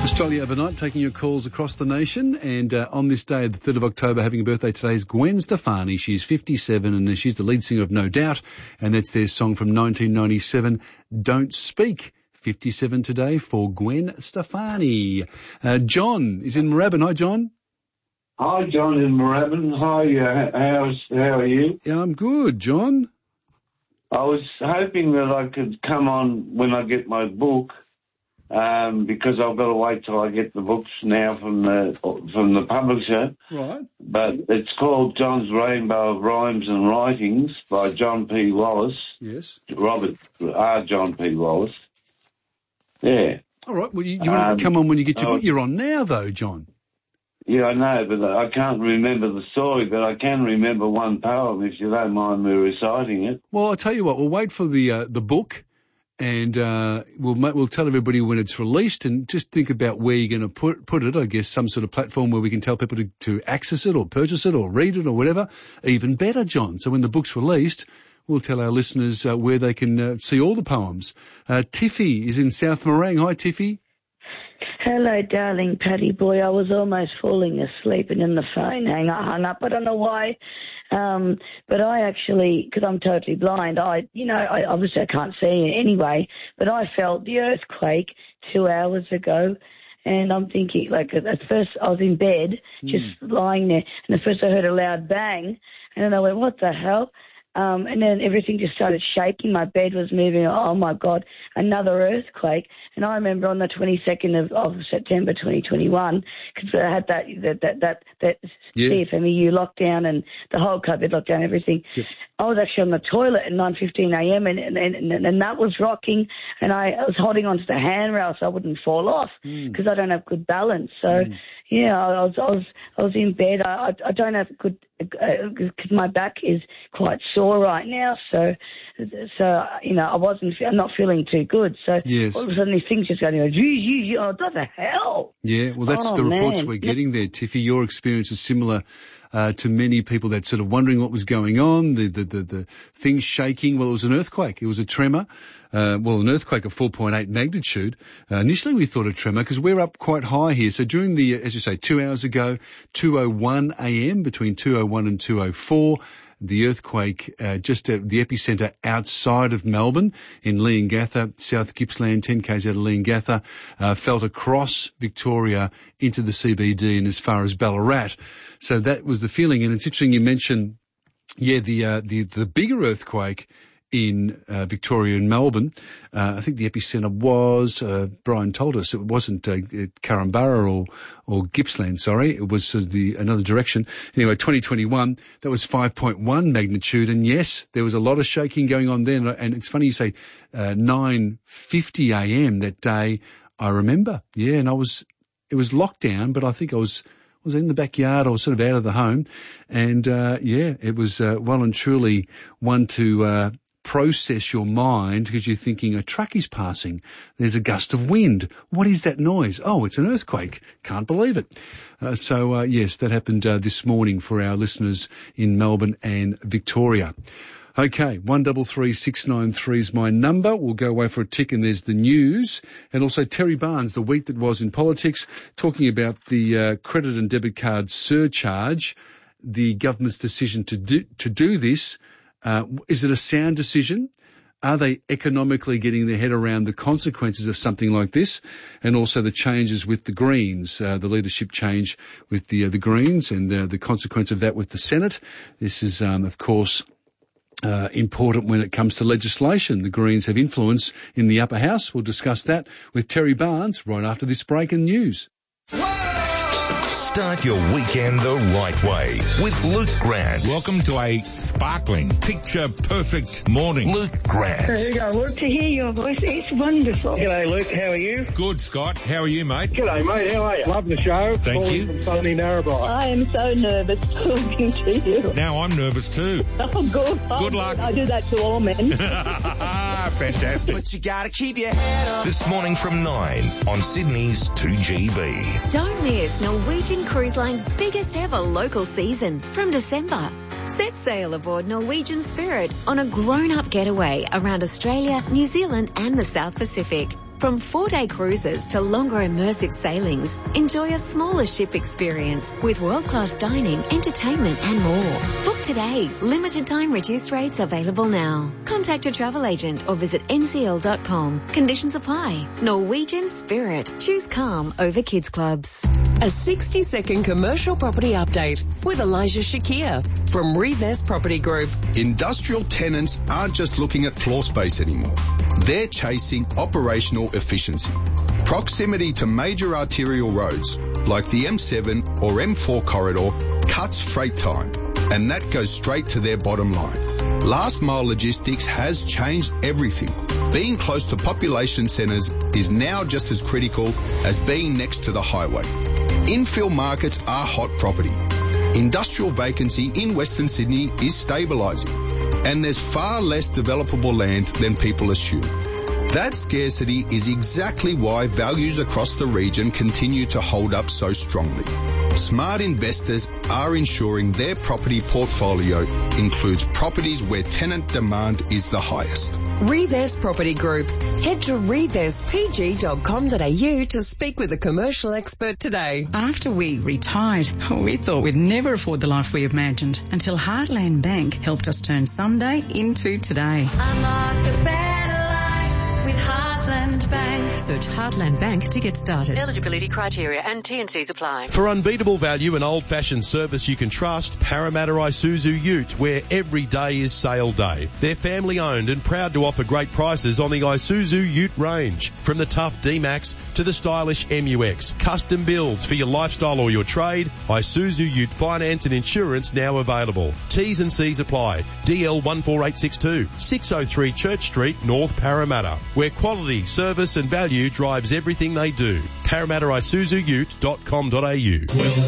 Australia Overnight, taking your calls across the nation. And on this day, the 3rd of October, having a birthday today is Gwen Stefani. She's 57 and she's the lead singer of No Doubt. And that's their song from 1997, Don't Speak. 57 today for Gwen Stefani. John is in Moorabbin. Hi, John. Hi, John in Moorabbin. Hi, how are you? Yeah, I'm good, John. I was hoping that I could come on when I get my book, because I've got to wait till I get the books now from the publisher. Right. But it's called John's Rainbow of Rhymes and Writings by John P. Wallace. Yes. Robert R. John P. Wallace. Yeah. All right. Well, you want to come on when you get your book. You're on now, though, John. Yeah, I know, but I can't remember the story, but I can remember one poem, if you don't mind me reciting it. Well, I'll tell you what, we'll wait for the book, and we'll tell everybody when it's released, and just think about where you're going to put it. I guess some sort of platform where we can tell people to access it or purchase it or read it or whatever. Even better, John. So when the book's released, we'll tell our listeners where they can see all the poems. Tiffy is in South Morang. Hi, Tiffy. Hello, darling Paddy boy. I was almost falling asleep and then the phone hung up. I don't know why. But I actually, because I'm totally blind, I obviously I can't see anyway, but I felt the earthquake 2 hours ago. And I'm thinking, like, at first I was in bed, just lying there, and at first I heard a loud bang, and then I went, what the hell? And then everything just started shaking. My bed was moving. Oh, my God, another earthquake. And I remember on the 22nd of September 2021, because I had that CFMEU lockdown and the whole COVID lockdown, everything. Yep. I was actually on the toilet at 9:15 a.m. and that was rocking, and I was holding onto the handrail so I wouldn't fall off because I don't have good balance. So yeah, I was in bed. I don't have good because my back is quite sore right now. So I'm not feeling too good. So yes. All of a sudden these things just going, what the hell? Yeah, well that's the reports we're getting there, Tiffy. Your experience is similar to many people that sort of wondering what was going on, the things shaking. Well, it was an earthquake. It was a tremor. An earthquake of 4.8 magnitude. Initially we thought a tremor because we're up quite high here. So during as you say, 2 hours ago, 2:01 a.m., between 2:01 and 2:04, the earthquake just at the epicentre outside of Melbourne in Leongatha, South Gippsland, 10 k's out of Leongatha, felt across Victoria into the CBD and as far as Ballarat. So that was the feeling. And it's interesting you mentioned, the bigger earthquake in Victoria and Melbourne. I think the epicentre was, Brian told us, it wasn't Carramburra or Gippsland, sorry. It was another direction. Anyway, 2021, that was 5.1 magnitude. And yes, there was a lot of shaking going on then. And it's funny you say 9:50 a.m. that day. I remember. Yeah, and it was lockdown, but I think I was in the backyard. I was sort of out of the home. And, it was well and truly one to process your mind because you're thinking a truck is passing. There's a gust of wind. What is that noise? Oh, it's an earthquake. Can't believe it. Yes, that happened this morning for our listeners in Melbourne and Victoria. Okay, 133693 is my number. We'll go away for a tick and there's the news. And also Terry Barnes, the week that was in politics, talking about the credit and debit card surcharge, the government's decision to do this. Is it a sound decision? Are they economically getting their head around the consequences of something like this? And also the changes with the Greens, the leadership change with the Greens and the consequence of that with the Senate. This is, of course, important when it comes to legislation. The Greens have influence in the upper house. We'll discuss that with Terry Barnes right after this break in news. Start your weekend the right way with Luke Grant. Welcome to a sparkling, picture-perfect morning. Luke Grant. There you go. Look, to hear your voice, it's wonderful. G'day, Luke. How are you? Good, Scott. How are you, mate? G'day, mate. How are you? Love the show. Thank you. From sunny Narrabri. I am so nervous talking to you. Now I'm nervous too. Oh, good. Good luck. I do that to all men. Fantastic. But you gotta keep your head up. This morning from 9 on Sydney's 2GB. Don't miss Norwegian Cruise Line's biggest ever local season from December. Set sail aboard Norwegian Spirit on a grown-up getaway around Australia, New Zealand and the South Pacific. From 4-day cruises to longer immersive sailings, enjoy a smaller ship experience with world-class dining, entertainment and more. Book today. Limited time reduced rates available now. Contact your travel agent or visit ncl.com. Conditions apply. Norwegian Spirit. Choose calm over kids clubs. A 60-second commercial property update with Elijah Shakir from Revest Property Group. Industrial tenants aren't just looking at floor space anymore. They're chasing operational efficiency. Proximity to major arterial roads like the M7 or M4 corridor cuts freight time, and that goes straight to their bottom line. Last mile logistics has changed everything. Being close to population centres is now just as critical as being next to the highway. Infill markets are hot property. Industrial vacancy in Western Sydney is stabilising, and there's far less developable land than people assume. That scarcity is exactly why values across the region continue to hold up so strongly. Smart investors are ensuring their property portfolio includes properties where tenant demand is the highest. Revest Property Group. Head to revestpg.com.au to speak with a commercial expert today. After we retired, we thought we'd never afford the life we imagined until Heartland Bank helped us turn someday into today. Unlock a better life with Heartland Bank. Search Heartland Bank to get started. Eligibility criteria and T&Cs apply. For unbeatable value and old-fashioned service you can trust, Parramatta Isuzu Ute, where every day is sale day. They're family-owned and proud to offer great prices on the Isuzu Ute range. From the tough D-Max to the stylish MUX. Custom builds for your lifestyle or your trade. Isuzu Ute finance and insurance now available. T's and C's apply. DL 14862, 603 Church Street, North Parramatta, where quality, service and value drives everything they do. ParramattaIsuzuUte.com.au.